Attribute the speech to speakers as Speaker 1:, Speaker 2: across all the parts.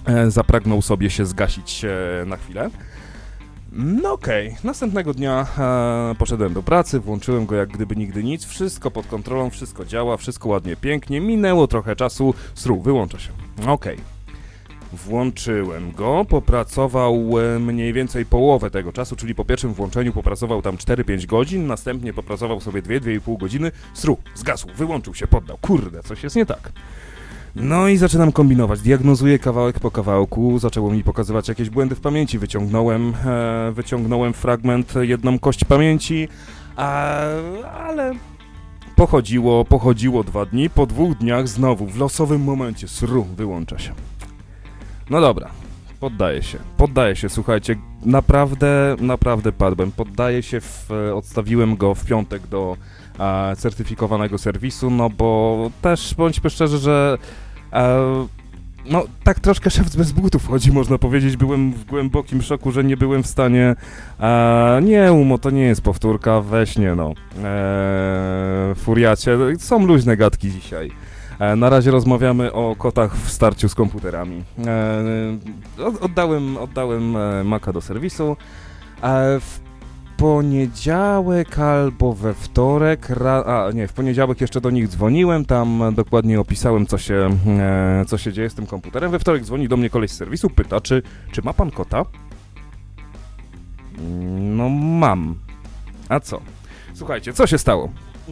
Speaker 1: zapragnął sobie się zgasić na chwilę. No okej. Następnego dnia poszedłem do pracy, włączyłem go jak gdyby nigdy nic, wszystko pod kontrolą, wszystko działa, wszystko ładnie, pięknie, minęło trochę czasu, wyłącza się. Okej. Włączyłem go, popracował mniej więcej połowę tego czasu, czyli po pierwszym włączeniu popracował tam 4-5 godzin, następnie popracował sobie 2-2,5 godziny, zgasł, wyłączył się, poddał, kurde, coś jest nie tak. No i zaczynam kombinować, diagnozuję kawałek po kawałku, zaczęło mi pokazywać jakieś błędy w pamięci, wyciągnąłem fragment, jedną kość pamięci, ale pochodziło 2 dni, po 2 dniach znowu w losowym momencie, wyłącza się. No dobra, poddaję się, słuchajcie, naprawdę padłem, odstawiłem go w piątek do certyfikowanego serwisu, no bo też bądźmy szczerzy, że no tak troszkę szewc bez butów chodzi, można powiedzieć, byłem w głębokim szoku, że nie byłem w stanie, nie Umo, to nie jest powtórka, weź nie no, furiacie, są luźne gadki dzisiaj. Na razie rozmawiamy o kotach w starciu z komputerami. Oddałem Maca do serwisu. W poniedziałek albo we wtorek, w poniedziałek jeszcze do nich dzwoniłem, tam dokładnie opisałem, co się dzieje z tym komputerem. We wtorek dzwoni do mnie koleś z serwisu, pyta, czy ma pan kota? No mam. A co? Słuchajcie, co się stało?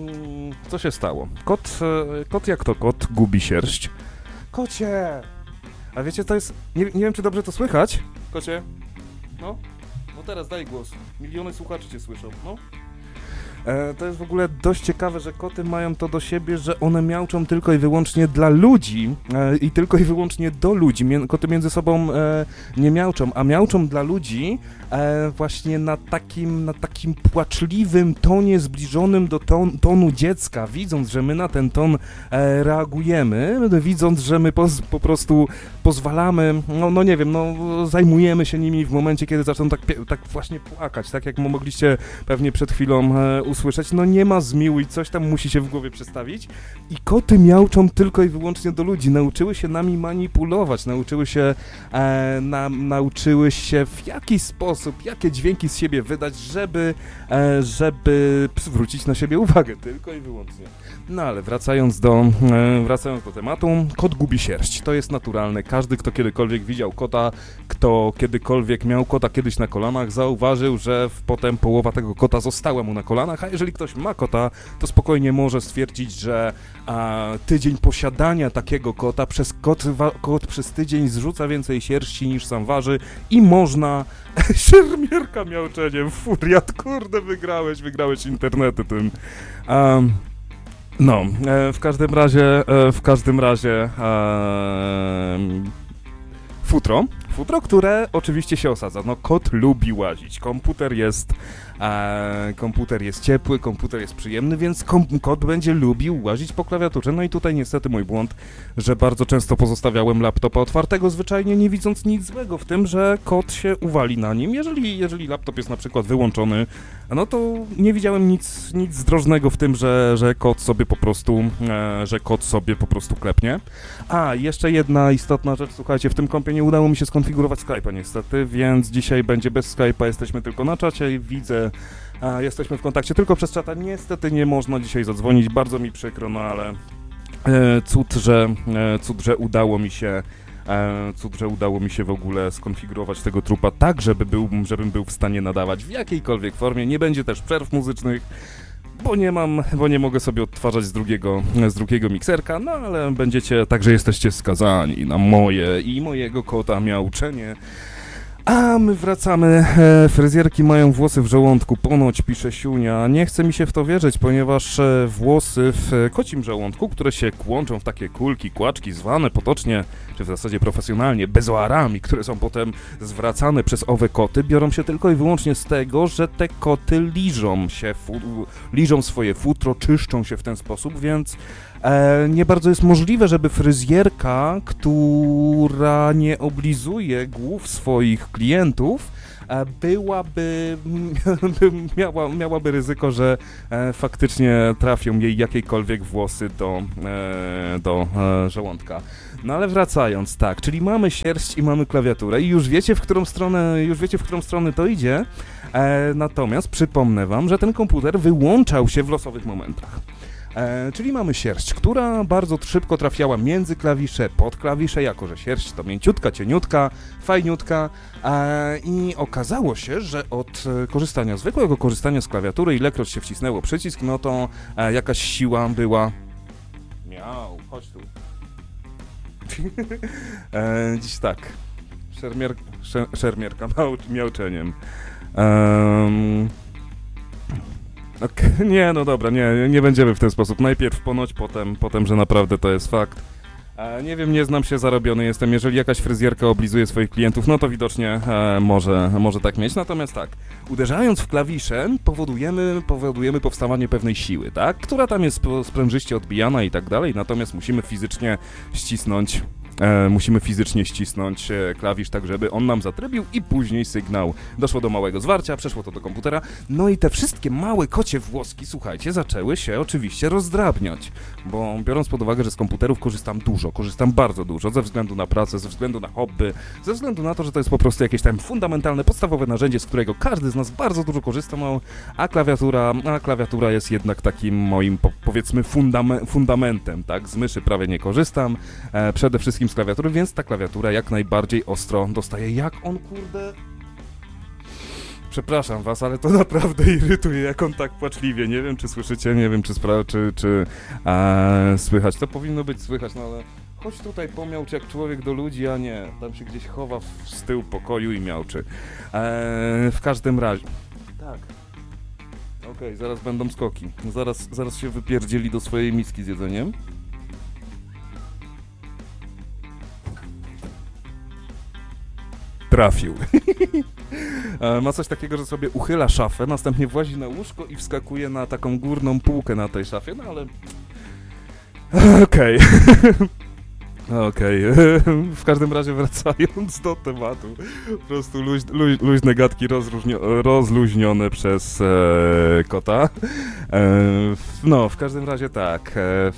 Speaker 1: Kot jak to kot, gubi sierść. Kocie! A wiecie, to jest... Nie wiem, czy dobrze to słychać. Kocie? No teraz daj głos. Miliony słuchaczy cię słyszą, no. To jest w ogóle dość ciekawe, że koty mają to do siebie, że one miauczą tylko i wyłącznie dla ludzi i tylko i wyłącznie do ludzi. Koty między sobą nie miauczą, a miauczą dla ludzi właśnie na takim płaczliwym tonie zbliżonym do tonu dziecka, widząc, że my na ten ton reagujemy, widząc, że my po prostu pozwalamy, no nie wiem, zajmujemy się nimi w momencie, kiedy zaczną tak właśnie płakać, tak jak mogliście pewnie przed chwilą usłyszeć, no nie ma zmiłuj, coś tam musi się w głowie przestawić i koty miauczą tylko i wyłącznie do ludzi, nauczyły się nami manipulować, nauczyły się w jaki sposób, jakie dźwięki z siebie wydać, żeby zwrócić na siebie uwagę, tylko i wyłącznie. No ale wracając do tematu, kot gubi sierść, to jest naturalne, każdy, kto kiedykolwiek widział kota, kto kiedykolwiek miał kota kiedyś na kolanach, zauważył, że potem połowa tego kota została mu na kolanach, a jeżeli ktoś ma kota, to spokojnie może stwierdzić, że tydzień posiadania takiego kota, kot przez tydzień zrzuca więcej sierści niż sam waży i można... Szermierka miauczeniem, furiat, kurde, wygrałeś internety tym. W każdym razie futro, które oczywiście się osadza. No kot lubi łazić, komputer jest ciepły, komputer jest przyjemny, więc kot będzie lubił łazić po klawiaturze. No i tutaj niestety mój błąd, że bardzo często pozostawiałem laptopa otwartego, zwyczajnie nie widząc nic złego w tym, że kot się uwali na nim. Jeżeli laptop jest na przykład wyłączony, no to nie widziałem nic zdrożnego w tym, że kot sobie po prostu klepnie. Jeszcze jedna istotna rzecz, słuchajcie, w tym kompie nie udało mi się skonfigurować Skype'a niestety, więc dzisiaj będzie bez Skype'a, jesteśmy tylko na czacie i widzę, jesteśmy w kontakcie tylko przez czata, niestety nie można dzisiaj zadzwonić, bardzo mi przykro, no ale cud, że udało mi się w ogóle skonfigurować tego trupa tak, żebym był w stanie nadawać w jakiejkolwiek formie, nie będzie też przerw muzycznych, bo nie mogę sobie odtwarzać z drugiego mikserka, no ale także jesteście skazani na moje i mojego kota miauczenie. A my wracamy, fryzjerki mają włosy w żołądku, ponoć pisze Siunia, nie chce mi się w to wierzyć, ponieważ włosy w kocim żołądku, które się kłączą w takie kulki, kłaczki, zwane potocznie, czy w zasadzie profesjonalnie, bezoarami, które są potem zwracane przez owe koty, biorą się tylko i wyłącznie z tego, że te koty liżą swoje futro, czyszczą się w ten sposób, więc nie bardzo jest możliwe, żeby fryzjerka, która nie oblizuje głów swoich klientów, miałaby ryzyko, że faktycznie trafią jej jakiekolwiek włosy do żołądka. No ale wracając, tak, czyli mamy sierść i mamy klawiaturę i już wiecie, w którą stronę to idzie. Natomiast przypomnę wam, że ten komputer wyłączał się w losowych momentach. Czyli mamy sierść, która bardzo szybko trafiała między klawisze, pod klawisze, jako że sierść to mięciutka, cieniutka, fajniutka i okazało się, że od zwykłego korzystania z klawiatury, ilekroć się wcisnęło przycisk, no to jakaś siła była... Miau, chodź tu. Dziś tak, szermierka miauczeniem. Okay. Nie, no dobra, nie będziemy w ten sposób. Najpierw ponoć, potem, że naprawdę to jest fakt. Nie wiem, nie znam się, zarobiony jestem. Jeżeli jakaś fryzjerka oblizuje swoich klientów, no to widocznie może tak mieć. Natomiast tak, uderzając w klawisze powodujemy powstawanie pewnej siły, tak? Która tam jest sprężyście odbijana i tak dalej, natomiast musimy fizycznie ścisnąć klawisz tak, żeby on nam zatrybił i później sygnał. Doszło do małego zwarcia, przeszło to do komputera, no i te wszystkie małe kocie włoski, słuchajcie, zaczęły się oczywiście rozdrabniać, bo biorąc pod uwagę, że z komputerów korzystam bardzo dużo, ze względu na pracę, ze względu na hobby, ze względu na to, że to jest po prostu jakieś tam fundamentalne, podstawowe narzędzie, z którego każdy z nas bardzo dużo korzysta, a klawiatura jest jednak takim moim, powiedzmy, fundamentem, tak? Z myszy prawie nie korzystam, przede wszystkim z klawiatury, więc ta klawiatura jak najbardziej ostro dostaje. Jak on, kurde... Przepraszam was, ale to naprawdę irytuje, jak on tak płaczliwie. Nie wiem, czy słyszycie, nie wiem, czy słychać. To powinno być słychać, no ale... Chodź tutaj pomiałcz jak człowiek do ludzi, a nie. Tam się gdzieś chowa z tyłu pokoju i miałczy. W każdym razie... Tak. Okej, zaraz będą skoki. Zaraz się wypierdzieli do swojej miski z jedzeniem. Trafił. Ma coś takiego, że sobie uchyla szafę, następnie włazi na łóżko i wskakuje na taką górną półkę na tej szafie, no ale... Okej. W każdym razie wracając do tematu, po prostu luźne gadki rozluźnione przez kota. No, w każdym razie tak,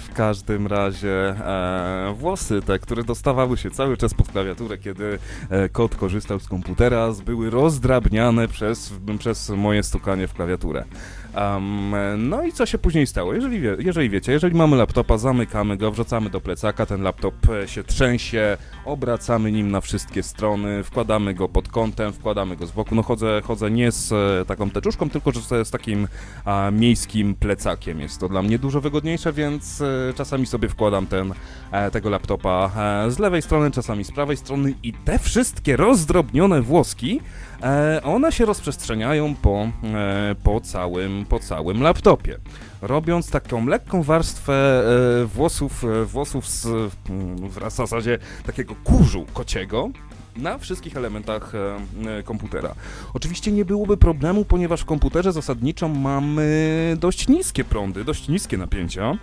Speaker 1: włosy te, które dostawały się cały czas pod klawiaturę, kiedy kot korzystał z komputera, były rozdrabniane przez moje stukanie w klawiaturę. No i co się później stało? Jeżeli wiecie, jeżeli mamy laptopa, zamykamy go, wrzucamy do plecaka, ten laptop się trzęsie, obracamy nim na wszystkie strony, wkładamy go pod kątem, wkładamy go z boku. No chodzę nie z taką teczuszką, tylko że z takim miejskim plecakiem. Jest to dla mnie dużo wygodniejsze, więc czasami sobie wkładam tego laptopa z lewej strony, czasami z prawej strony i te wszystkie rozdrobnione włoski, one się rozprzestrzeniają po całym laptopie, robiąc taką lekką warstwę włosów w zasadzie takiego kurzu kociego na wszystkich elementach komputera. Oczywiście nie byłoby problemu, ponieważ w komputerze zasadniczo mamy dość niskie prądy, dość niskie napięcia.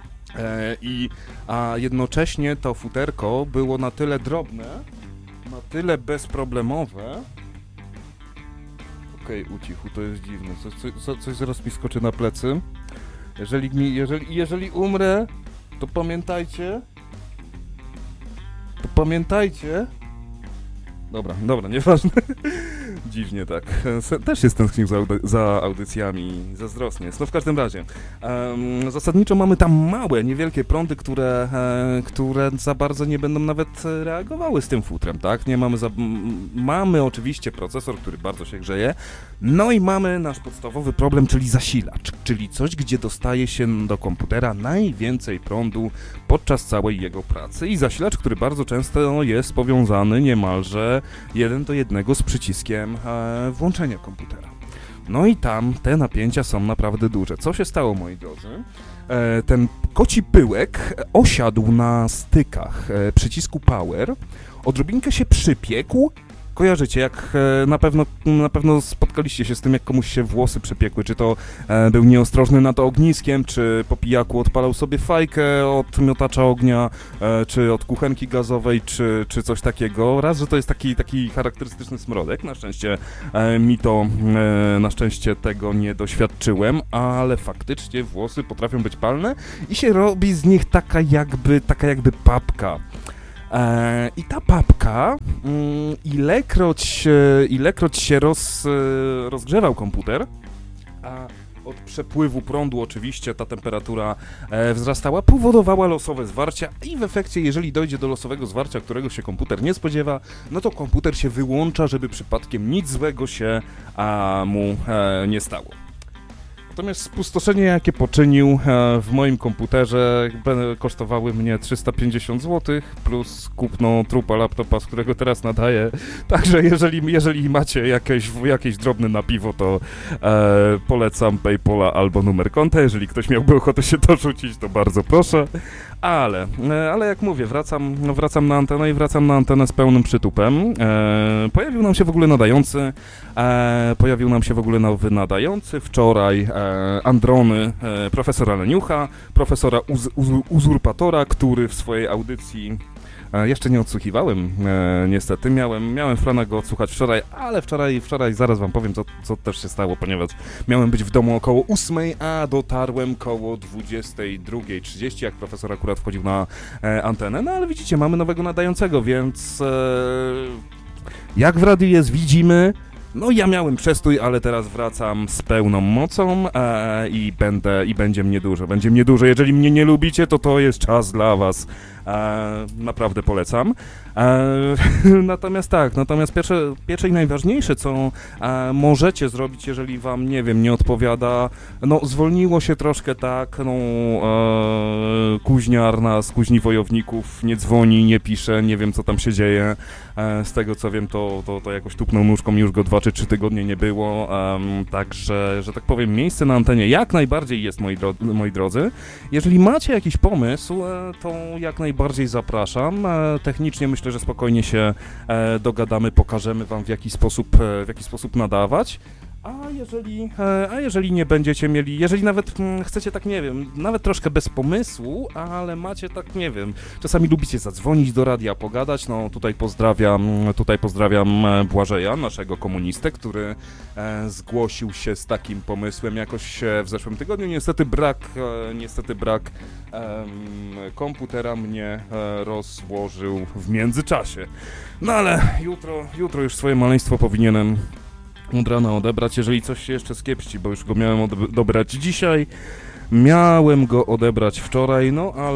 Speaker 1: A jednocześnie to futerko było na tyle drobne, na tyle bezproblemowe. Okej, ucichł, to jest dziwne. Coś zaraz mi skoczy na plecy. Jeżeli umrę, to pamiętajcie. Dobra, nieważne. Dziwnie tak. Też się tęsknił za audycjami zazdrosnie jest. No w każdym razie, zasadniczo mamy tam małe, niewielkie prądy, które za bardzo nie będą nawet reagowały z tym futrem, tak? Mamy oczywiście procesor, który bardzo się grzeje, no i mamy nasz podstawowy problem, czyli zasilacz, czyli coś, gdzie dostaje się do komputera najwięcej prądu podczas całej jego pracy i zasilacz, który bardzo często jest powiązany niemalże 1:1 z przyciskiem włączenia komputera. No i tam te napięcia są naprawdę duże. Co się stało, moi drodzy? Ten koci pyłek osiadł na stykach przycisku Power, odrobinkę się przypiekł. Kojarzycie, jak na pewno spotkaliście się z tym, jak komuś się włosy przypiekły, czy to był nieostrożny nad ogniskiem, czy po pijaku odpalał sobie fajkę od miotacza ognia, czy od kuchenki gazowej, czy coś takiego. Raz, że to jest taki charakterystyczny smrodek, na szczęście tego nie doświadczyłem, ale faktycznie włosy potrafią być palne i się robi z nich taka jakby papka. I ta papka, ilekroć się rozgrzewał komputer, a od przepływu prądu oczywiście ta temperatura wzrastała, powodowała losowe zwarcia i w efekcie, jeżeli dojdzie do losowego zwarcia, którego się komputer nie spodziewa, no to komputer się wyłącza, żeby przypadkiem nic złego się mu nie stało. Natomiast spustoszenie, jakie poczynił w moim komputerze, kosztowały mnie 350 zł, plus kupno trupa laptopa, z którego teraz nadaję. Także jeżeli macie jakieś drobne na piwo, to polecam PayPala albo numer konta. Jeżeli ktoś miałby ochotę się dorzucić, to bardzo proszę. Ale jak mówię, wracam na antenę i wracam na antenę z pełnym przytupem. Pojawił nam się w ogóle nowy nadający. Wczoraj Androny profesora Leniucha, profesora Uzurpatora, który w swojej audycji jeszcze nie odsłuchiwałem, niestety. Miałem w planach go odsłuchać wczoraj, ale wczoraj zaraz wam powiem, co też się stało, ponieważ miałem być w domu około 8, a dotarłem koło 22:30, jak profesor akurat wchodził na antenę. No ale widzicie, mamy nowego nadającego, więc jak w radiu jest, widzimy. No ja miałem przestój, ale teraz wracam z pełną mocą i będzie mnie dużo. Będzie mnie dużo. Jeżeli mnie nie lubicie, to jest czas dla was. Naprawdę polecam. Natomiast pierwsze i najważniejsze, co możecie zrobić, jeżeli wam, nie wiem, nie odpowiada, no zwolniło się troszkę, kuźniar z kuźni wojowników nie dzwoni, nie pisze, nie wiem co tam się dzieje. Z tego co wiem, to jakoś tupnął nóżką, już go 2 czy 3 tygodnie nie było, także, że tak powiem, miejsce na antenie jak najbardziej jest, moi drodzy. Jeżeli macie jakiś pomysł, to jak najbardziej zapraszam. Technicznie myślę, że spokojnie się dogadamy, pokażemy wam w jaki sposób nadawać. A jeżeli nie będziecie mieli, jeżeli nawet chcecie tak, nie wiem, nawet troszkę bez pomysłu, ale macie tak, nie wiem, czasami lubicie zadzwonić do radia, pogadać, no tutaj pozdrawiam Błażeja, naszego komunistę, który zgłosił się z takim pomysłem jakoś w zeszłym tygodniu. Niestety brak komputera mnie rozłożył w międzyczasie. No ale jutro już swoje maleństwo powinienem od rana odebrać, jeżeli coś się jeszcze skiepści, bo już go miałem odebrać dzisiaj. Miałem go odebrać wczoraj,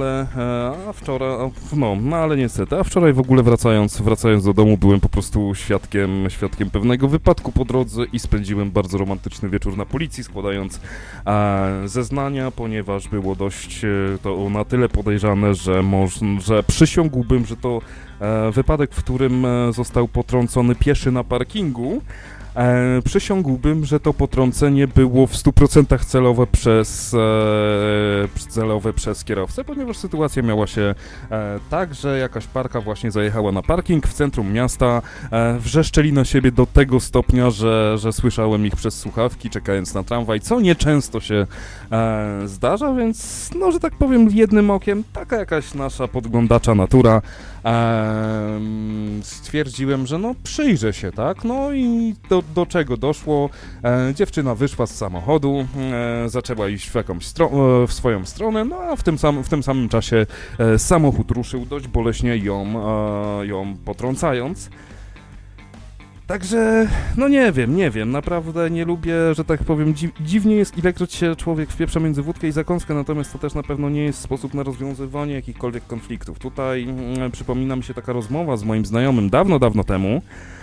Speaker 1: ale niestety, a wczoraj w ogóle wracając do domu byłem po prostu świadkiem pewnego wypadku po drodze i spędziłem bardzo romantyczny wieczór na policji, składając zeznania, ponieważ było dość to na tyle podejrzane, że przysiągłbym, że to wypadek, w którym został potrącony pieszy na parkingu. Przysiągłbym, że to potrącenie było w 100% celowe przez kierowcę, ponieważ sytuacja miała się tak, że jakaś parka właśnie zajechała na parking w centrum miasta, wrzeszczeli na siebie do tego stopnia, że słyszałem ich przez słuchawki, czekając na tramwaj, co nieczęsto się zdarza, więc, no, że tak powiem, jednym okiem, taka jakaś nasza podglądacza natura, stwierdziłem, że no przyjrzę się, tak, no i do czego doszło. Dziewczyna wyszła z samochodu, zaczęła iść w swoją stronę, no a w tym samym czasie samochód ruszył dość boleśnie ją potrącając. Także, no nie wiem, naprawdę nie lubię, że tak powiem, dziwnie jest, ilekroć się człowiek wpieprza między wódkę i zakąskę, natomiast to też na pewno nie jest sposób na rozwiązywanie jakichkolwiek konfliktów. Tutaj przypomina mi się taka rozmowa z moim znajomym dawno temu,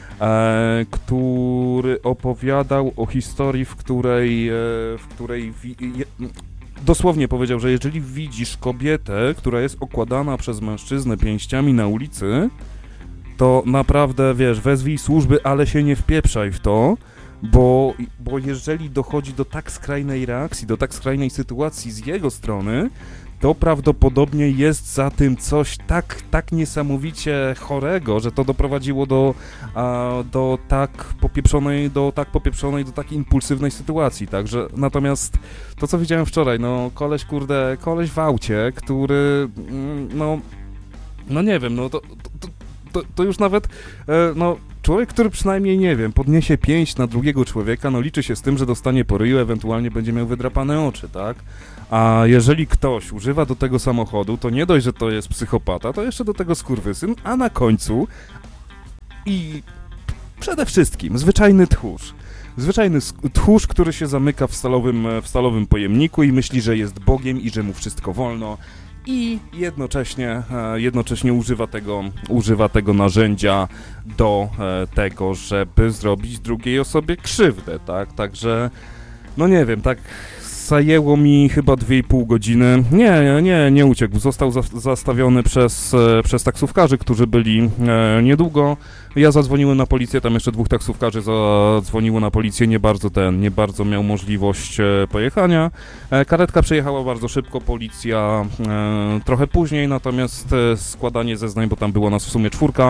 Speaker 1: który opowiadał o historii, w której dosłownie powiedział, że jeżeli widzisz kobietę, która jest okładana przez mężczyznę pięściami na ulicy, to naprawdę, wiesz, wezwij służby, ale się nie wpieprzaj w to, bo jeżeli dochodzi do tak skrajnej reakcji, do tak skrajnej sytuacji z jego strony, to prawdopodobnie jest za tym coś tak niesamowicie chorego, że to doprowadziło do tak popieprzonej, do tak impulsywnej sytuacji, także natomiast to, co widziałem wczoraj, no koleś w aucie, który, no nie wiem, no to już nawet, no człowiek, który przynajmniej, nie wiem, podniesie pięść na drugiego człowieka, no liczy się z tym, że dostanie po ryju, ewentualnie będzie miał wydrapane oczy, tak? A jeżeli ktoś używa do tego samochodu, to nie dość, że to jest psychopata, to jeszcze do tego skurwysyn, a na końcu i przede wszystkim zwyczajny tchórz. Zwyczajny tchórz, który się zamyka w stalowym pojemniku i myśli, że jest Bogiem i że mu wszystko wolno i jednocześnie używa tego narzędzia do tego, żeby zrobić drugiej osobie krzywdę, tak? Także, no nie wiem, tak zajęło mi chyba 2,5 godziny. Nie uciekł. Został zastawiony przez taksówkarzy, którzy byli niedługo. Ja zadzwoniłem na policję, tam jeszcze 2 taksówkarzy zadzwoniło na policję, nie bardzo miał możliwość pojechania. Karetka przyjechała bardzo szybko, policja trochę później, natomiast składanie zeznań, bo tam było nas w sumie 4.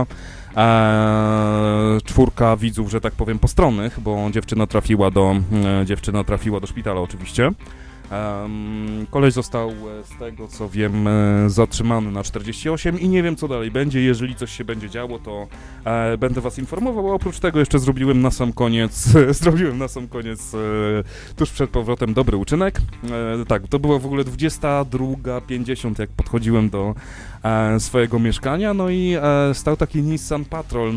Speaker 1: 4 widzów, że tak powiem, postronnych, bo dziewczyna trafiła do szpitala oczywiście. Koleś został, z tego co wiem, zatrzymany na 48 i nie wiem co dalej będzie. Jeżeli coś się będzie działo, to będę was informował, a oprócz tego jeszcze zrobiłem na sam koniec tuż przed powrotem dobry uczynek. Tak, to była w ogóle 22:50, jak podchodziłem do swojego mieszkania, no i stał taki Nissan Patrol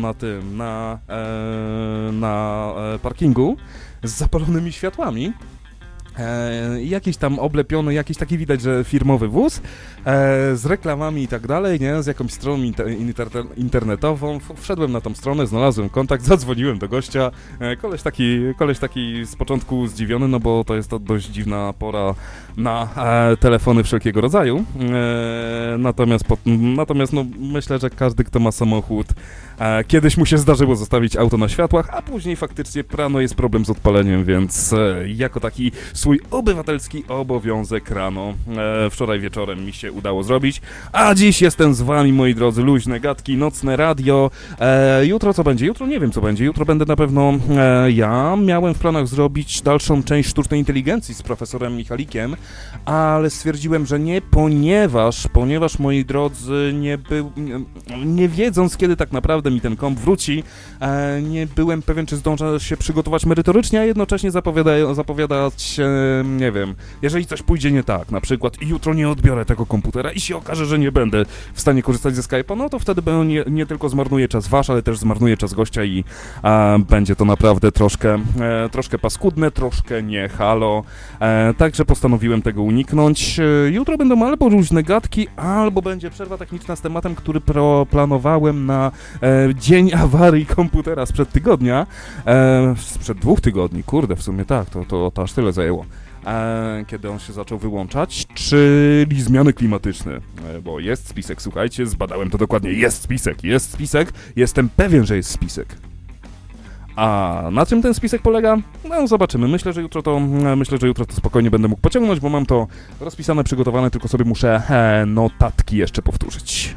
Speaker 1: na parkingu z zapalonymi światłami. Jakiś tam oblepiony, jakiś taki widać, że firmowy wóz z reklamami i tak dalej, nie? Z jakąś stroną internetową. Wszedłem na tą stronę, znalazłem kontakt, zadzwoniłem do gościa. Koleś taki z początku zdziwiony, no bo to jest to dość dziwna pora na telefony wszelkiego rodzaju. Natomiast no, myślę, że każdy, kto ma samochód, kiedyś mu się zdarzyło zostawić auto na światłach, a później faktycznie rano jest problem z odpaleniem, więc jako taki swój obywatelski obowiązek rano wczoraj wieczorem mi się udało zrobić, a dziś jestem z wami, moi drodzy, luźne gadki, nocne radio. Jutro co będzie? Jutro nie wiem co będzie, jutro będę na pewno ja. Miałem w planach zrobić dalszą część sztucznej inteligencji z profesorem Michalikiem, ale stwierdziłem, że nie, ponieważ moi drodzy, nie wiedząc kiedy tak naprawdę mi ten komp wróci, nie byłem pewien, czy zdążę się przygotować merytorycznie, a jednocześnie zapowiadać, nie wiem, jeżeli coś pójdzie nie tak, na przykład jutro nie odbiorę tego komputera i się okaże, że nie będę w stanie korzystać ze Skype'a, no to wtedy nie tylko zmarnuję czas wasz, ale też zmarnuję czas gościa i będzie to naprawdę troszkę paskudne, troszkę nie halo, także postanowiłem tego uniknąć. Jutro będą albo różne gadki, albo będzie przerwa techniczna z tematem, który planowałem na dzień awarii komputera sprzed tygodnia, sprzed 2 tygodni, kurde, w sumie tak, to aż tyle zajęło, kiedy on się zaczął wyłączać, czyli zmiany klimatyczne, bo jest spisek, słuchajcie, zbadałem to dokładnie, jest spisek, jestem pewien, że jest spisek. A na czym ten spisek polega? No zobaczymy, myślę, że jutro to spokojnie będę mógł pociągnąć, bo mam to rozpisane, przygotowane, tylko sobie muszę notatki jeszcze powtórzyć.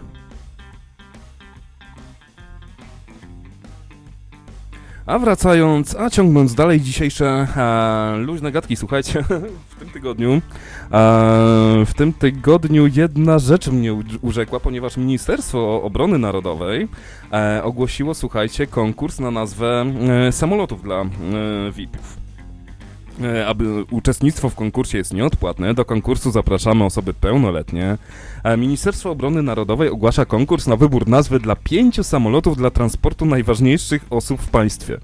Speaker 1: A ciągnąc dalej dzisiejsze luźne gadki, słuchajcie, w tym tygodniu jedna rzecz mnie urzekła, ponieważ Ministerstwo Obrony Narodowej ogłosiło, słuchajcie, konkurs na nazwę samolotów dla VIP-ów. Aby uczestnictwo w konkursie jest nieodpłatne, do konkursu zapraszamy osoby pełnoletnie. Ministerstwo Obrony Narodowej ogłasza konkurs na wybór nazwy dla 5 samolotów dla transportu najważniejszych osób w państwie.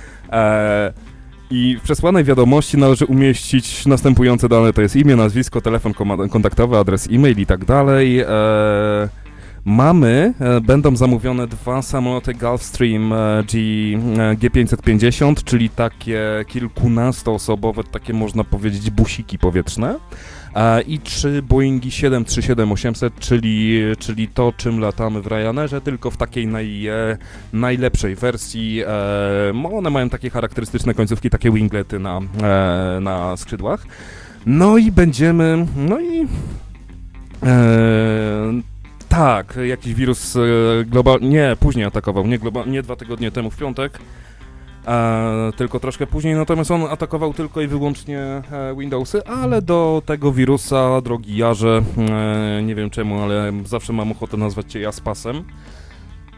Speaker 1: I w przesłanej wiadomości należy umieścić następujące dane, to jest imię, nazwisko, telefon kontaktowy, adres e-mail i tak dalej. Będą zamówione 2 samoloty Gulfstream G550, czyli takie kilkunastoosobowe, takie można powiedzieć busiki powietrzne, i 3 Boeingi 737-800, czyli to, czym latamy w Ryanerze, tylko w takiej najlepszej wersji. One mają takie charakterystyczne końcówki, takie winglety na skrzydłach. Tak, jakiś wirus później atakował, nie 2 tygodnie temu w piątek, tylko troszkę później, natomiast on atakował tylko i wyłącznie Windowsy, ale do tego wirusa, drogi Jarze, nie wiem czemu, ale zawsze mam ochotę nazwać cię Jaspasem.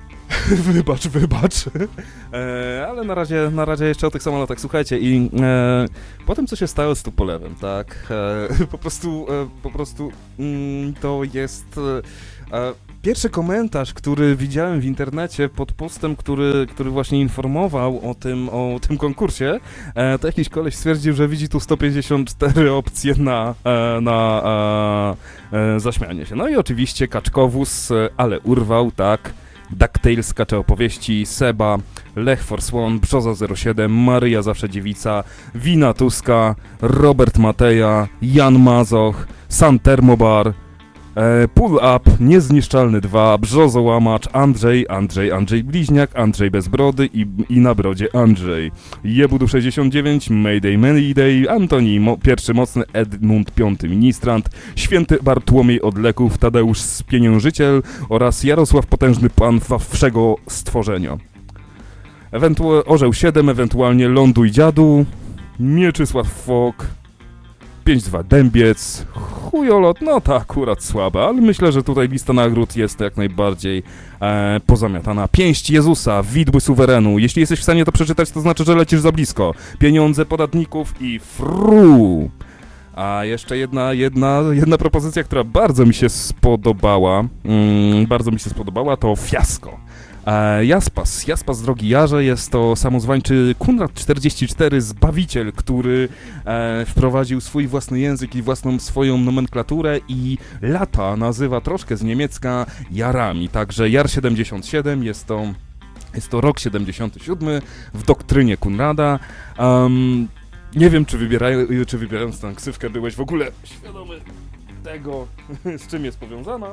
Speaker 1: Wybacz. Ale na razie jeszcze o tych samolotach. Słuchajcie, i po tym, co się stało z Tupolewem, tak, po prostu to jest pierwszy komentarz, który widziałem w internecie pod postem, który właśnie informował o tym konkursie, to jakiś koleś stwierdził, że widzi tu 154 opcje na zaśmianie się. No i oczywiście Kaczkowóz, ale urwał, tak. DuckTales, Kacze opowieści, Seba, Lech Force One, Brzoza 07, Maryja Zawsze Dziewica, Wina Tuska, Robert Mateja, Jan Mazoch, San Termobar, Pull Up, Niezniszczalny 2, Brzozołamacz, Andrzej Bliźniak, Andrzej Bez Brody i na brodzie Andrzej, Jebudu 69, Mayday, Antoni Pierwszy Mocny, Edmund V Ministrant, Święty Bartłomiej od Leków, Tadeusz Spieniężyciel oraz Jarosław Potężny Pan Wawszego Stworzenia. Orzeł 7, ewentualnie Ląduj Dziadu, Mieczysław Fok, 5-2 Dębiec, Chujolot, no to akurat słabe, ale myślę, że tutaj lista nagród jest jak najbardziej pozamiatana. Pięść Jezusa, Widły Suwerenu, jeśli jesteś w stanie to przeczytać, to znaczy, że lecisz za blisko. Pieniądze podatników i fru. A jeszcze jedna propozycja, która bardzo mi się spodobała, to Fiasko. Jaspas, drogi Jarze, jest to samozwańczy Kunrad 44 Zbawiciel, który wprowadził swój własny język i własną swoją nomenklaturę i lata nazywa troszkę z niemiecka jarami, także Jar 77 jest to rok 77 w doktrynie Kunrada. Nie wiem, czy wybierając tę ksywkę byłeś w ogóle świadomy tego, z czym jest powiązana.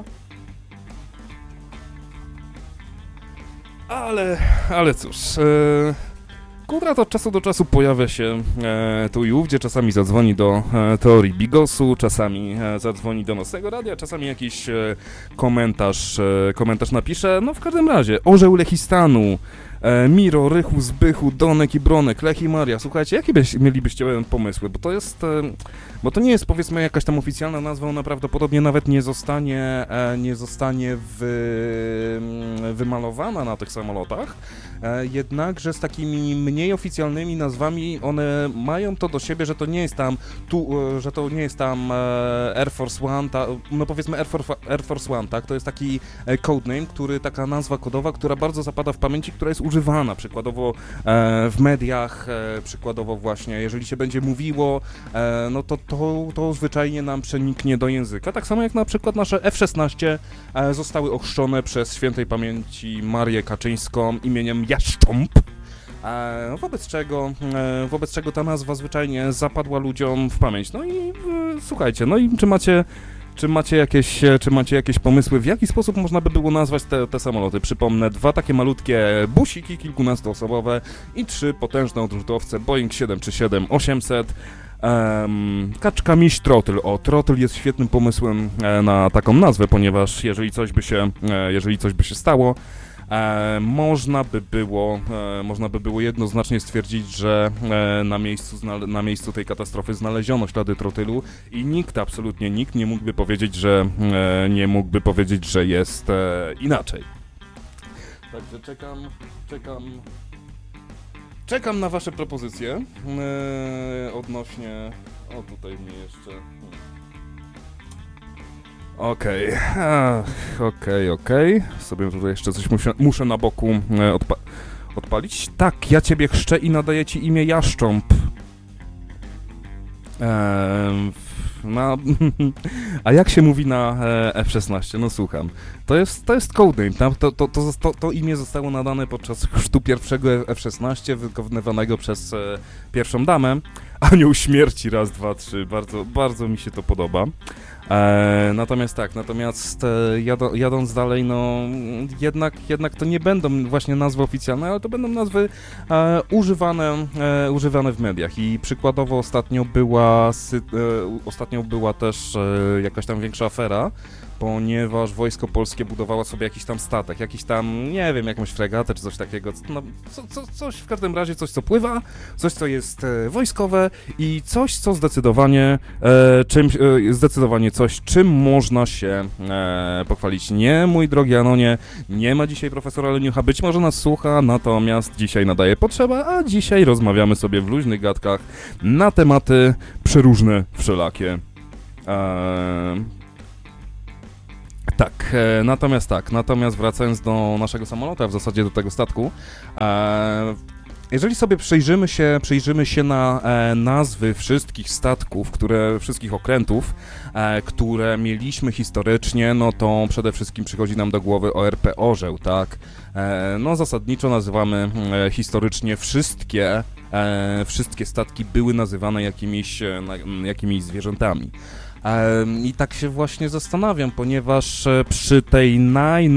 Speaker 1: Ale cóż, Kunrad od czasu do czasu pojawia się tu i ówdzie, czasami zadzwoni do Teorii Bigosu, czasami zadzwoni do Nocnego Radia, czasami jakiś komentarz napisze, no w każdym razie, Orzeł Lechistanu, Miro, Rychu, Zbychu, Donek i Bronek, Lech i Maria. Słuchajcie, jakie mielibyście pomysły? Bo to nie jest, powiedzmy, jakaś tam oficjalna nazwa, ona prawdopodobnie nawet nie zostanie wymalowana na tych samolotach, jednakże z takimi mniej oficjalnymi nazwami one mają to do siebie, że to nie jest tam Air Force One, no powiedzmy Air Force One, tak? To jest taki codename, taka nazwa kodowa, która bardzo zapada w pamięci, która jest używana przykładowo w mediach, przykładowo właśnie, jeżeli się będzie mówiło, no to zwyczajnie nam przeniknie do języka. Tak samo jak na przykład nasze F-16 zostały ochrzczone przez świętej pamięci Marię Kaczyńską imieniem Jaszcząb, wobec czego ta nazwa zwyczajnie zapadła ludziom w pamięć. No i słuchajcie, no i czy macie jakieś pomysły, w jaki sposób można by było nazwać te samoloty? Przypomnę, 2 takie malutkie busiki kilkunastoosobowe i 3 potężne odrzutowce Boeing 737-800. Kaczka Miś Trotl. Trotl jest świetnym pomysłem na taką nazwę, ponieważ jeżeli coś by się stało, można by było jednoznacznie stwierdzić, że na miejscu tej katastrofy znaleziono ślady trotylu i absolutnie nikt nie mógłby powiedzieć, że jest inaczej. Także czekam na wasze propozycje odnośnie... O, tutaj mnie jeszcze... Okej. Sobie tutaj jeszcze coś muszę na boku odpalić. Tak, ja ciebie chrzczę i nadaję ci imię Jaszcząb. A jak się mówi na F-16? No słucham. To jest codename. To imię zostało nadane podczas chrztu pierwszego F-16 wykonywanego przez pierwszą damę. Anioł Śmierci, raz, dwa, trzy. Bardzo, bardzo mi się to podoba. Natomiast jadąc dalej, no jednak to nie będą właśnie nazwy oficjalne, ale to będą nazwy używane w mediach i przykładowo ostatnio była też jakaś tam większa afera, ponieważ Wojsko Polskie budowało sobie jakiś tam statek, jakiś tam, nie wiem, jakąś fregatę czy coś takiego, no, coś w każdym razie, coś co pływa, coś co jest wojskowe i coś co zdecydowanie coś, czym można się pochwalić. Nie, mój drogi Anonie, nie ma dzisiaj profesora Leniucha, być może nas słucha, natomiast dzisiaj nadaje potrzeba, a dzisiaj rozmawiamy sobie w luźnych gadkach na tematy przeróżne, wszelakie. Natomiast wracając do naszego samolotu, a w zasadzie do tego statku, jeżeli sobie przyjrzymy się na nazwy wszystkich statków, wszystkich okrętów, które mieliśmy historycznie, no to przede wszystkim przychodzi nam do głowy ORP Orzeł, tak? No zasadniczo nazywamy historycznie wszystkie statki były nazywane jakimiś zwierzętami. I tak się właśnie zastanawiam, ponieważ przy tym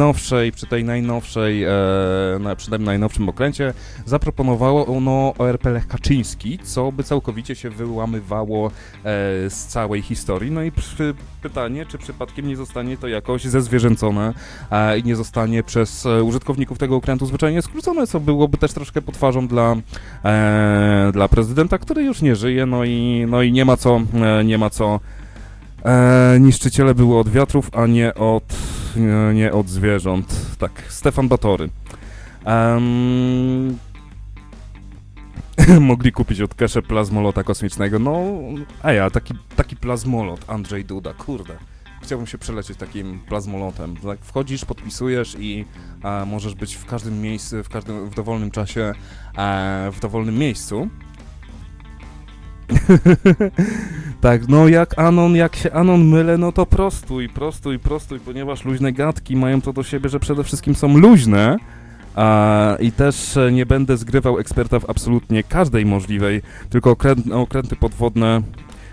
Speaker 1: najnowszym okręcie zaproponowało ono ORP Lech Kaczyński, co by całkowicie się wyłamywało z całej historii. No i pytanie, czy przypadkiem nie zostanie to jakoś zezwierzęcone i nie zostanie przez użytkowników tego okrętu zwyczajnie skrócone, co byłoby też troszkę potwarzą dla prezydenta, który już nie żyje, no i nie ma co niszczyciele były od wiatrów, a nie od zwierząt. Tak, Stefan Batory. Mogli kupić od Kesze plazmolota kosmicznego. No, taki plazmolot, Andrzej Duda, kurde. Chciałbym się przelecieć takim plazmolotem. Tak, wchodzisz, podpisujesz i możesz być w każdym miejscu, w dowolnym czasie, w dowolnym miejscu. Tak, no jak się Anon mylę, no to prostuj, ponieważ luźne gadki mają to do siebie, że przede wszystkim są luźne i też nie będę zgrywał eksperta w absolutnie każdej możliwej, tylko okręty podwodne.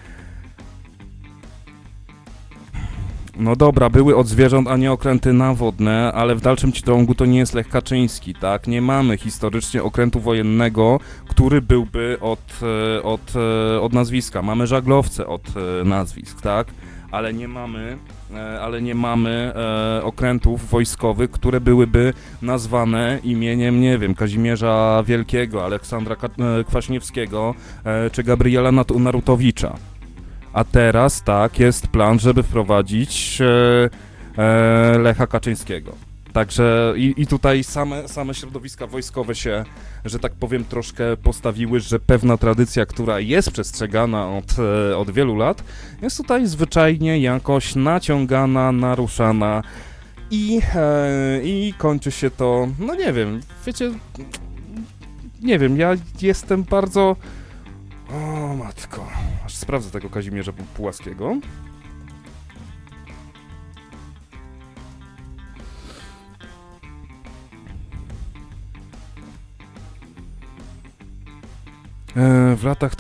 Speaker 1: No dobra, były od zwierząt, a nie okręty nawodne, ale w dalszym ciągu to nie jest Lech Kaczyński, tak? Nie mamy historycznie okrętu wojennego, który byłby od nazwiska. Mamy żaglowce od nazwisk, tak? Ale nie mamy okrętów wojskowych, które byłyby nazwane imieniem, nie wiem, Kazimierza Wielkiego, Aleksandra Kwaśniewskiego czy Gabriela Narutowicza. A teraz, tak, jest plan, żeby wprowadzić Lecha Kaczyńskiego. Także i tutaj same środowiska wojskowe się, że tak powiem, troszkę postawiły, że pewna tradycja, która jest przestrzegana od wielu lat, jest tutaj zwyczajnie jakoś naciągana, naruszana i kończy się to, no nie wiem, wiecie, nie wiem, ja jestem bardzo... O matko, aż sprawdzę tego Kazimierza Pułaskiego. W latach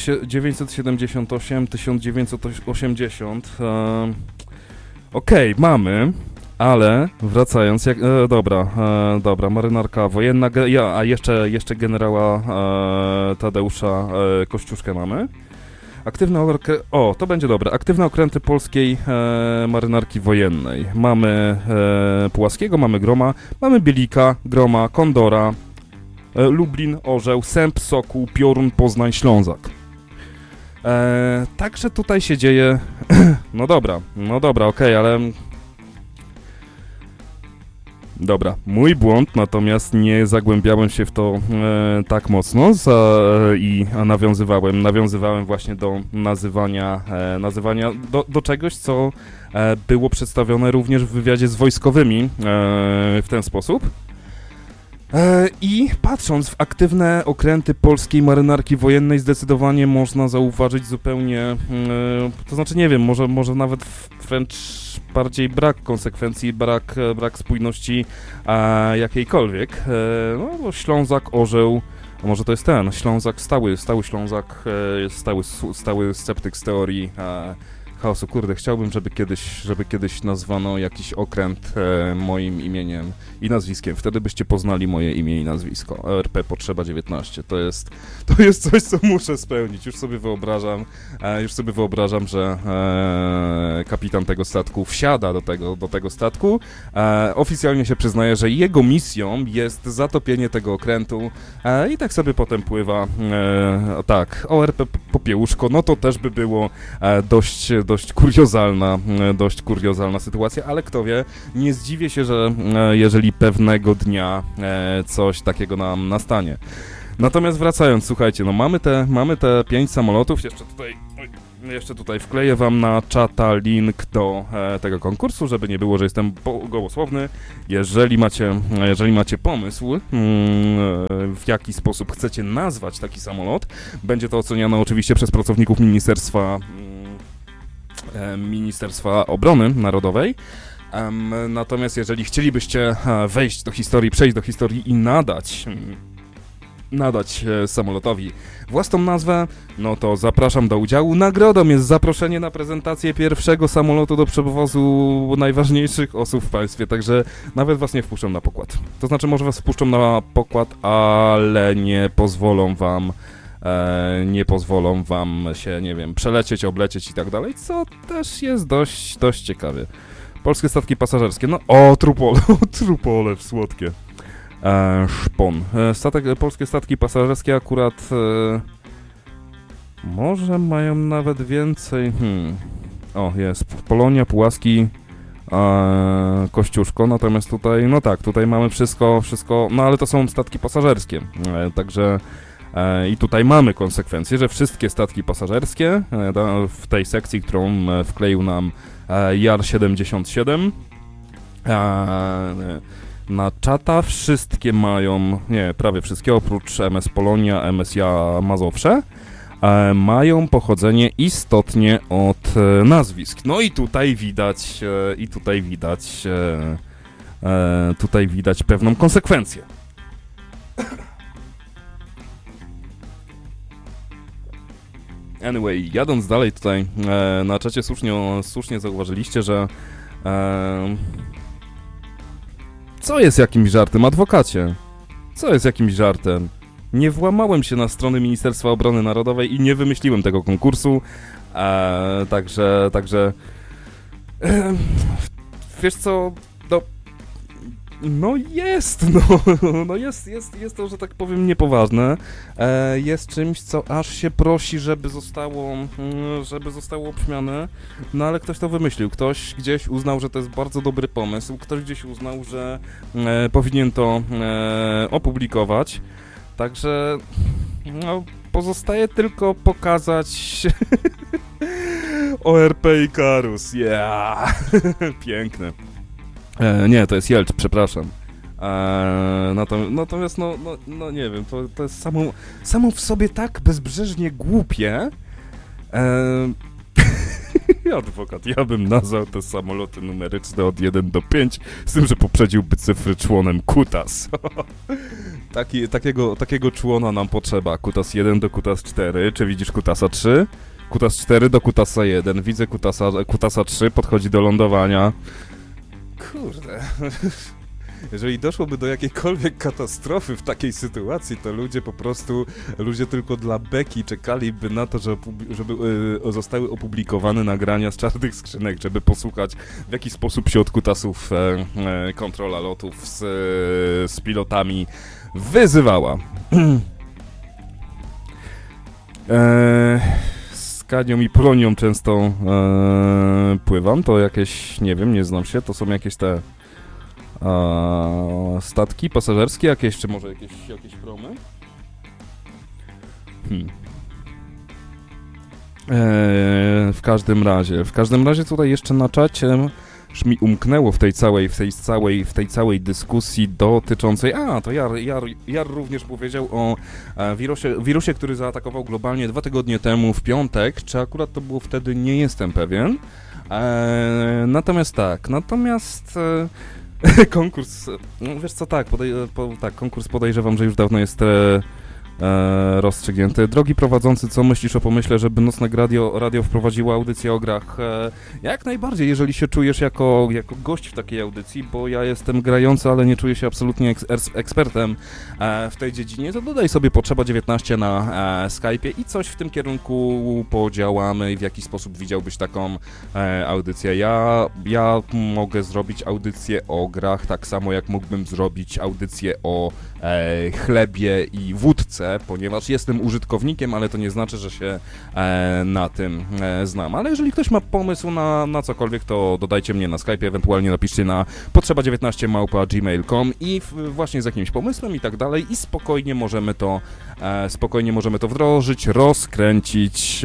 Speaker 1: 1978-1980 okej, mamy, ale wracając, dobra, marynarka wojenna, a jeszcze generała Tadeusza Kościuszkę mamy. To będzie dobre. Aktywne okręty polskiej marynarki wojennej. Mamy Pułaskiego, mamy Groma, mamy Bielika, Groma, Kondora, Lublin, Orzeł, Sęp, Sokół, Piorun, Poznań, Ślązak. Także tutaj się dzieje... No dobra, okej, ale... Dobra, mój błąd, natomiast nie zagłębiałem się w to tak mocno i nawiązywałem właśnie do nazywania do czegoś, co było przedstawione również w wywiadzie z wojskowymi w ten sposób. I patrząc w aktywne okręty polskiej marynarki wojennej, zdecydowanie można zauważyć zupełnie, to znaczy nie wiem, może nawet wręcz bardziej brak konsekwencji, brak spójności jakiejkolwiek. No bo Ślązak, Orzeł, a może to jest ten Ślązak, stały Ślązak, stały sceptyk z teorii chaosu. Kurde, chciałbym, żeby kiedyś nazwano jakiś okręt moim imieniem i nazwiskiem. Wtedy byście poznali moje imię i nazwisko. ORP Potrzeba 19. To jest coś, co muszę spełnić. Już sobie wyobrażam, że kapitan tego statku wsiada do tego statku. Oficjalnie się przyznaje, że jego misją jest zatopienie tego okrętu i tak sobie potem pływa. Tak, ORP Popiełuszko, no to też by było dość kuriozalna sytuacja, ale kto wie, nie zdziwię się, że jeżeli pewnego dnia coś takiego nam nastanie. Natomiast wracając, słuchajcie, no mamy te 5 samolotów, jeszcze tutaj wkleję wam na czata link do tego konkursu, żeby nie było, że jestem gołosłowny. Jeżeli macie pomysł, w jaki sposób chcecie nazwać taki samolot, będzie to oceniane oczywiście przez pracowników Ministerstwa Obrony Narodowej. Natomiast jeżeli chcielibyście przejść do historii i nadać samolotowi własną nazwę, no to zapraszam do udziału. Nagrodą jest zaproszenie na prezentację pierwszego samolotu do przewozu najważniejszych osób w państwie, także nawet was nie wpuszczą na pokład. To znaczy może was wpuszczą na pokład, ale nie pozwolą wam się, nie wiem, przelecieć, oblecieć i tak dalej, co też jest dość ciekawe. Polskie statki pasażerskie, no trupole słodkie. Szpon. Polskie statki pasażerskie akurat może mają nawet więcej. O, jest Polonia, Pułaski, Kościuszko, natomiast tutaj, no tak, tutaj mamy wszystko, no ale to są statki pasażerskie, także i tutaj mamy konsekwencje, że wszystkie statki pasażerskie w tej sekcji, którą wkleił nam JAR 77, na czata wszystkie mają, nie, prawie wszystkie, oprócz MS Polonia, MSJ Mazowsze, mają pochodzenie istotnie od nazwisk. No i tutaj widać pewną konsekwencję. Anyway, jadąc dalej tutaj, na czacie słusznie zauważyliście, że co jest jakimś żartem, adwokacie? Co jest jakimś żartem? Nie włamałem się na strony Ministerstwa Obrony Narodowej i nie wymyśliłem tego konkursu, także wiesz co, jest to, że tak powiem, niepoważne, jest czymś, co aż się prosi, żeby zostało obśmiane, no ale ktoś to wymyślił, ktoś gdzieś uznał, że to jest bardzo dobry pomysł, ktoś gdzieś uznał, że powinien to opublikować, także no, pozostaje tylko pokazać ORP Ikarus, piękne. Nie, to jest Jelcz, przepraszam. Natomiast, no nie wiem, to jest samo w sobie tak bezbrzeżnie głupie. Adwokat, ja bym nazwał te samoloty numeryczne od 1 do 5, z tym, że poprzedziłby cyfry członem Kutas. Takiego człona nam potrzeba. Kutas 1 do Kutas 4, czy widzisz Kutasa 3? Kutas 4 do Kutasa 1, widzę Kutasa 3, podchodzi do lądowania. Kurde, jeżeli doszłoby do jakiejkolwiek katastrofy w takiej sytuacji, to ludzie tylko dla beki czekaliby na to, żeby zostały opublikowane nagrania z czarnych skrzynek, żeby posłuchać, w jaki sposób się od kutasów kontrola lotów z pilotami wyzywała. Z Kanią i Polonią często pływam, to jakieś, nie wiem, nie znam się, to są jakieś te statki pasażerskie, jakieś, czy może jakieś promy? W każdym razie tutaj jeszcze na czacie już mi umknęło w tej całej dyskusji dotyczącej... to Jar również powiedział o wirusie, który zaatakował globalnie 2 tygodnie temu w piątek. Czy akurat to było wtedy? Nie jestem pewien. Natomiast konkurs... wiesz co, konkurs podejrzewam, że już dawno jest rozstrzygnięty. Drogi prowadzący, co myślisz o pomyśle, żeby Nocne Radio wprowadziło audycję o grach? Jak najbardziej, jeżeli się czujesz jako gość w takiej audycji, bo ja jestem grający, ale nie czuję się absolutnie ekspertem w tej dziedzinie, to dodaj sobie Potrzeba 19 na Skype'ie i coś w tym kierunku podziałamy i w jaki sposób widziałbyś taką audycję. Ja mogę zrobić audycję o grach, tak samo jak mógłbym zrobić audycję o chlebie i wódce, ponieważ jestem użytkownikiem, ale to nie znaczy, że się na tym znam. Ale jeżeli ktoś ma pomysł na cokolwiek, to dodajcie mnie na Skype, ewentualnie napiszcie na potrzeba19@gmail.com i właśnie z jakimś pomysłem i tak dalej i spokojnie możemy to wdrożyć, rozkręcić.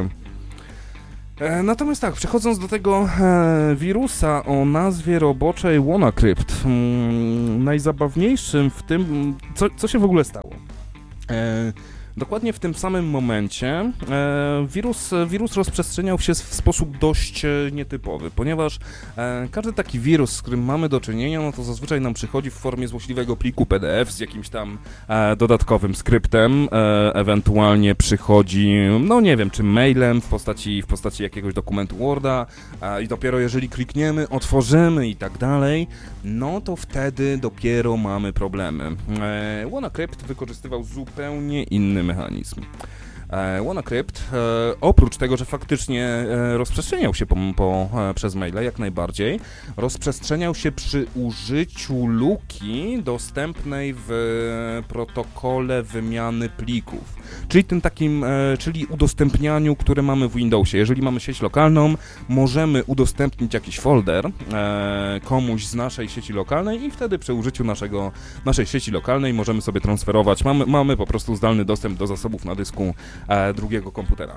Speaker 1: Natomiast tak, przechodząc do tego wirusa o nazwie roboczej WannaCrypt, najzabawniejszym w tym, co się w ogóle stało. Dokładnie w tym samym momencie wirus rozprzestrzeniał się w sposób dość nietypowy, ponieważ każdy taki wirus, z którym mamy do czynienia, no to zazwyczaj nam przychodzi w formie złośliwego pliku PDF z jakimś tam dodatkowym skryptem, ewentualnie przychodzi, no nie wiem, czy mailem w postaci jakiegoś dokumentu Worda i dopiero jeżeli klikniemy, otworzymy i tak dalej, no to wtedy dopiero mamy problemy. WannaCrypt wykorzystywał zupełnie inny mechanizm. WannaCrypt, oprócz tego, że faktycznie rozprzestrzeniał się przez maile, jak najbardziej, rozprzestrzeniał się przy użyciu luki dostępnej w protokole wymiany plików, czyli czyli udostępnianiu, które mamy w Windowsie. Jeżeli mamy sieć lokalną, możemy udostępnić jakiś folder komuś z naszej sieci lokalnej i wtedy przy użyciu naszej sieci lokalnej możemy sobie transferować, mamy po prostu zdalny dostęp do zasobów na dysku drugiego komputera.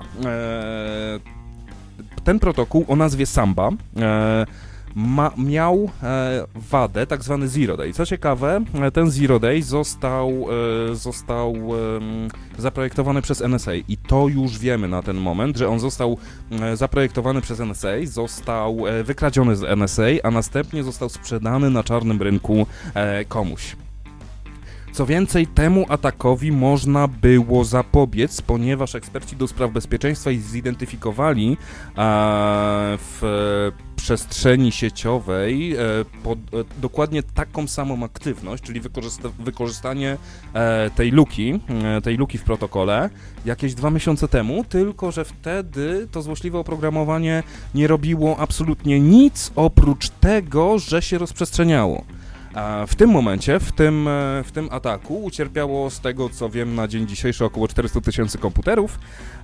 Speaker 1: Ten protokół o nazwie Samba miał wadę, tak zwany Zero Day. Co ciekawe, ten Zero Day został zaprojektowany przez NSA i to już wiemy na ten moment, że on został zaprojektowany przez NSA, został wykradziony z NSA, a następnie został sprzedany na czarnym rynku komuś. Co więcej, temu atakowi można było zapobiec, ponieważ eksperci do spraw bezpieczeństwa zidentyfikowali w przestrzeni sieciowej dokładnie taką samą aktywność, czyli wykorzystanie tej luki w protokole jakieś 2 miesiące temu, tylko że wtedy to złośliwe oprogramowanie nie robiło absolutnie nic oprócz tego, że się rozprzestrzeniało. W tym momencie, w tym ataku ucierpiało, z tego co wiem, na dzień dzisiejszy około 400 000 komputerów.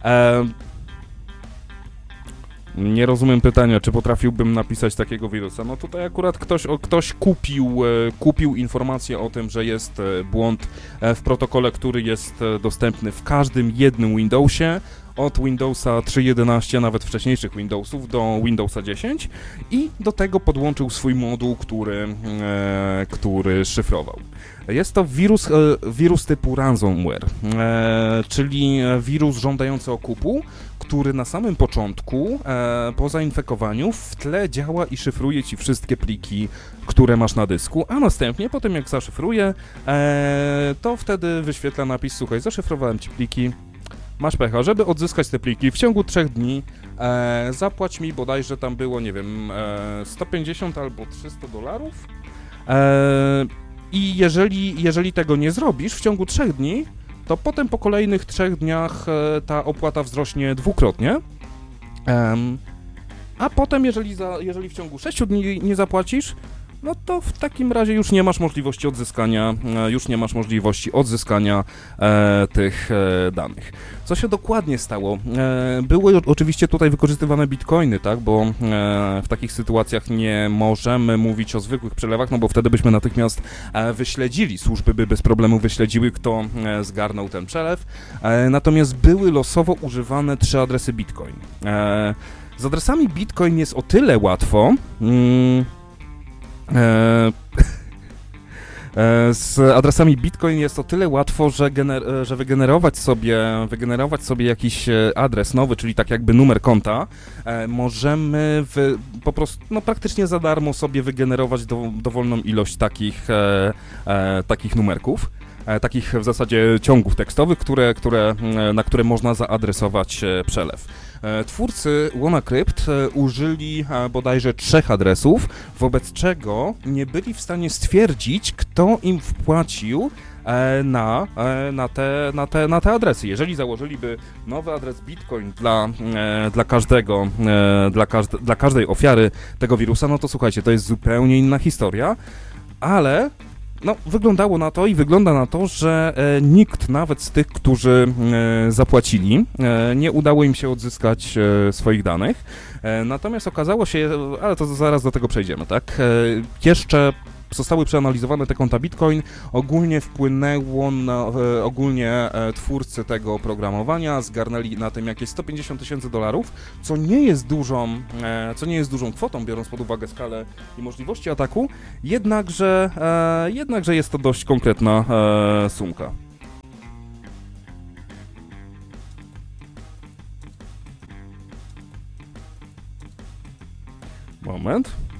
Speaker 1: Nie rozumiem pytania, czy potrafiłbym napisać takiego wirusa. No tutaj akurat ktoś kupił informację o tym, że jest błąd w protokole, który jest dostępny w każdym jednym Windowsie, od Windowsa 3.11, nawet wcześniejszych Windowsów, do Windowsa 10 i do tego podłączył swój moduł, który szyfrował. Jest to wirus typu ransomware, czyli wirus żądający okupu, który na samym początku, po zainfekowaniu, w tle działa i szyfruje ci wszystkie pliki, które masz na dysku, a następnie, po tym jak zaszyfruje, to wtedy wyświetla napis: słuchaj, zaszyfrowałem ci pliki, masz pecha, żeby odzyskać te pliki w ciągu 3 dni, zapłać mi bodajże tam było, nie wiem, 150 albo $300. I jeżeli tego nie zrobisz w ciągu 3 dni, to potem po kolejnych 3 dniach ta opłata wzrośnie dwukrotnie. A potem, jeżeli w ciągu 6 dni nie zapłacisz, no to w takim razie już nie masz możliwości odzyskania tych danych. Co się dokładnie stało? Były oczywiście tutaj wykorzystywane bitcoiny, tak, bo w takich sytuacjach nie możemy mówić o zwykłych przelewach, no bo wtedy byśmy natychmiast wyśledzili, służby by bez problemu wyśledziły, kto zgarnął ten przelew, natomiast były losowo używane 3 adresy bitcoin. Z adresami bitcoin jest o tyle łatwo, z adresami bitcoin jest o tyle łatwo, że wygenerować sobie jakiś adres nowy, czyli tak jakby numer konta, możemy po prostu praktycznie za darmo sobie wygenerować dowolną ilość takich numerków. takich w zasadzie ciągów tekstowych, na które można zaadresować przelew. Twórcy WannaCrypt użyli bodajże 3 adresów, wobec czego nie byli w stanie stwierdzić, kto im wpłacił na te adresy. Jeżeli założyliby nowy adres Bitcoin dla każdej ofiary tego wirusa, no to słuchajcie, to jest zupełnie inna historia, ale no, wyglądało na to i wygląda na to, że nikt nawet z tych, którzy zapłacili, nie udało im się odzyskać swoich danych. Natomiast okazało się, ale to zaraz do tego przejdziemy, tak? Jeszcze zostały przeanalizowane te konta Bitcoin, ogólnie wpłynęło ogólnie twórcy tego oprogramowania zgarnęli na tym jakieś $150,000, co nie jest dużą kwotą, biorąc pod uwagę skalę i możliwości ataku, jednakże jest to dość konkretna sumka. Moment.